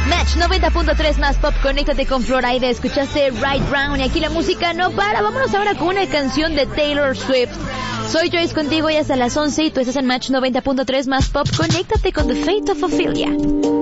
Match 90.3 más pop, conéctate con Florida. Escuchaste Right Round y aquí la música no para. Vámonos ahora con una canción de Taylor Swift. Soy Joyce contigo y hasta las 11 y tú estás en Match 90.3 más pop. Conéctate con The Fate of Ophelia.